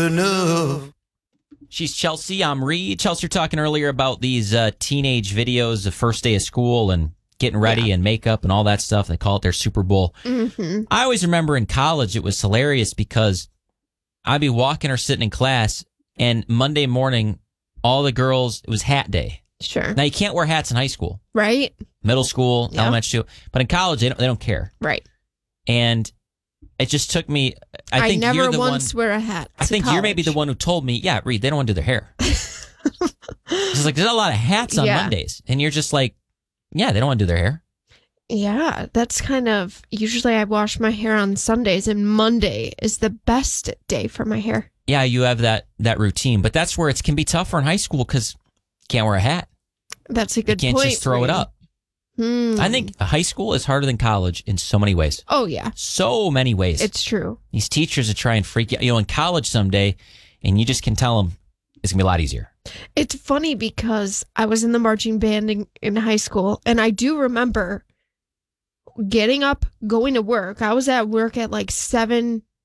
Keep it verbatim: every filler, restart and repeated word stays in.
enough. She's Chelsea. I'm Reed. Chelsea, you're talking earlier about these uh, teenage videos, the first day of school and getting ready yeah. and makeup and all that stuff. They call it their Super Bowl. Mm-hmm. I always remember in college it was hilarious because I'd be walking or sitting in class, and Monday morning, all the girls, it was hat day. Sure. Now, you can't wear hats in high school. Right. Middle school, Yep. elementary, but in college, they don't, they don't care. Right. And it just took me, I think I never you're the once one, wear a hat. I think college. you're maybe the one who told me, yeah, Reed, they don't want to do their hair. It's like, there's a lot of hats on Yeah. Mondays. And you're just like, yeah, they don't want to do their hair. Yeah, that's kind of, usually I wash my hair on Sundays, and Monday is the best day for my hair. Yeah, you have that that routine. But that's where it can be tougher in high school because you can't wear a hat. That's a good You can't point. just throw it Reed. up. Hmm. I think high school is harder than college in so many ways. Oh, yeah. So many ways. It's true. These teachers are trying to freak you out. You know, in college someday, and you just can tell them it's going to be a lot easier. It's funny because I was in the marching band in, in high school, and I do remember getting up, going to work. I was at work at like seven